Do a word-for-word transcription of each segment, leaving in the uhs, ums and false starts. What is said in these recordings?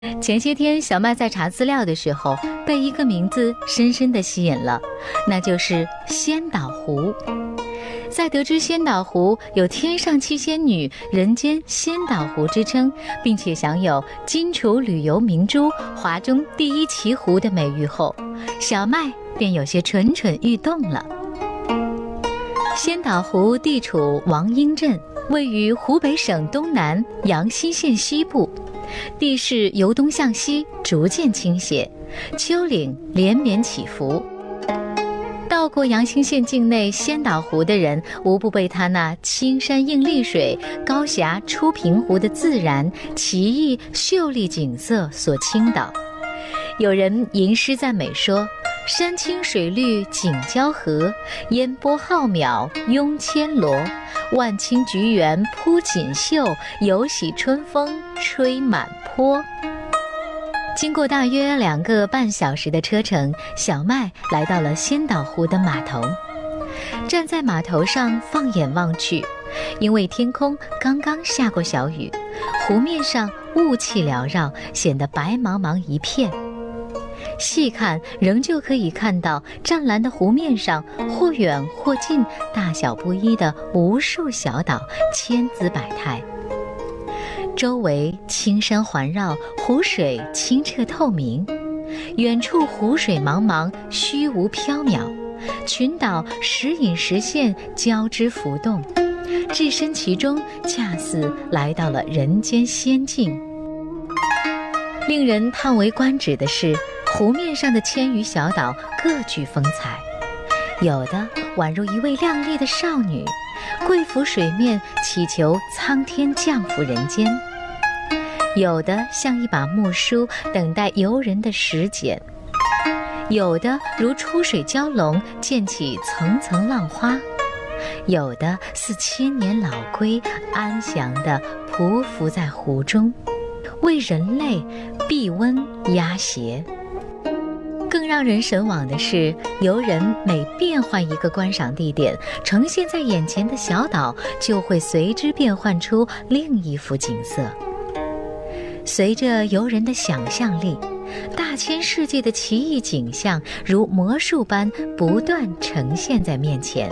前些天小麦在查资料的时候，被一个名字深深地吸引了，那就是仙岛湖。在得知仙岛湖有天上七仙女、人间仙岛湖之称，并且享有荆楚旅游明珠、华中第一奇湖的美誉后，小麦便有些蠢蠢欲动了。仙岛湖地处王英镇，位于湖北省东南阳西县西部，地势由东向西逐渐倾斜，丘陵连绵起伏。到过阳新县境内仙岛湖的人，无不被它那青山映丽水、高峡出平湖的自然奇异秀丽景色所倾倒。有人吟诗赞美说：山清水绿景交合，烟波浩渺拥千罗。万顷菊园铺锦绣，有喜春风吹满坡。经过大约两个半小时的车程，小麦来到了仙岛湖的码头。站在码头上放眼望去，因为天空刚刚下过小雨，湖面上雾气缭绕，显得白茫茫一片。细看仍旧可以看到湛蓝的湖面上或远或近、大小不一的无数小岛，千姿百态。周围青山环绕，湖水清澈透明，远处湖水茫茫，虚无缥缈，群岛时隐时现，交织浮动，置身其中，恰似来到了人间仙境。令人叹为观止的是，湖面上的千余小岛各具风采，有的宛如一位靓丽的少女，跪伏水面，祈求苍天降福人间；有的像一把木梳，等待游人的拾捡；有的如出水蛟龙，溅起层层浪花；有的似千年老龟，安详地匍匐在湖中，为人类避温压邪。更让人神往的是，游人每变换一个观赏地点，呈现在眼前的小岛就会随之变换出另一幅景色。随着游人的想象力，大千世界的奇异景象如魔术般不断呈现在面前。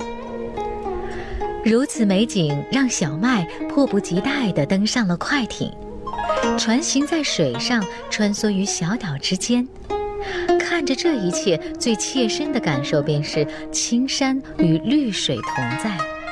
如此美景让小麦迫不及待地登上了快艇，船行在水上，穿梭于小岛之间。看着这一切，最切身的感受便是青山与绿水同在。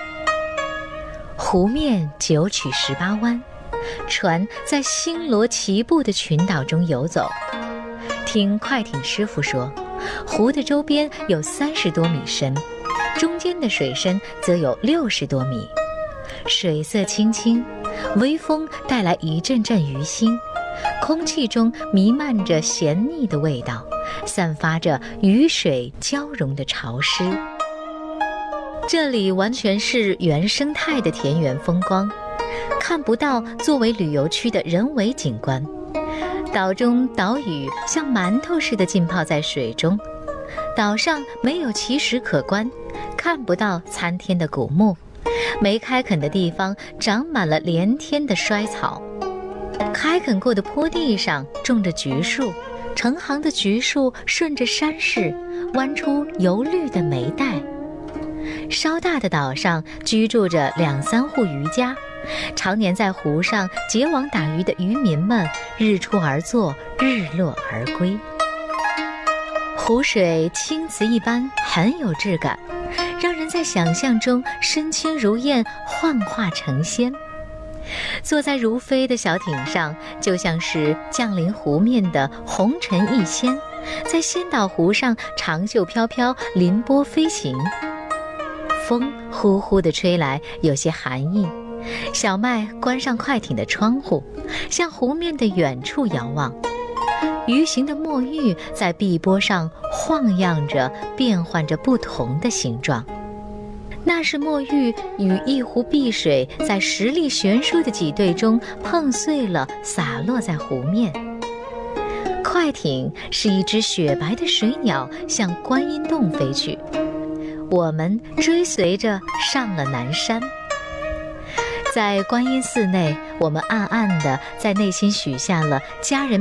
湖面九曲十八弯，船在星罗棋布的群岛中游走。听快艇师傅说，湖的周边有三十多米深，中间的水深则有六十多米。水色清清，微风带来一阵阵鱼腥，空气中弥漫着咸腻的味道，散发着雨水交融的潮湿。这里完全是原生态的田园风光，看不到作为旅游区的人为景观。岛中岛屿像馒头似的浸泡在水中，岛上没有奇石可观，看不到参天的古木，没开垦的地方长满了连天的衰草。开垦过的坡地上种着橘树，成行的橘树顺着山势弯出油绿的眉带。稍大的岛上居住着两三户渔家，常年在湖上结网打鱼的渔民们日出而作，日落而归。湖水青瓷一般，很有质感，让人在想象中身轻如燕，幻化成仙。坐在如飞的小艇上，就像是降临湖面的红尘一仙，在仙岛湖上长袖飘飘，凌波飞行。风呼呼地吹来，有些寒意。小麦关上快艇的窗户，向湖面的远处遥望。鱼形的墨玉在碧波上晃漾着，变换着不同的形状。那是墨玉与一湖碧水在实力悬殊的挤兑中碰碎了，洒落在湖面。快艇是一只雪白的水鸟，向观音洞飞去。我们追随着上了南山。 在观音寺内，我们暗暗地在内心许下了家人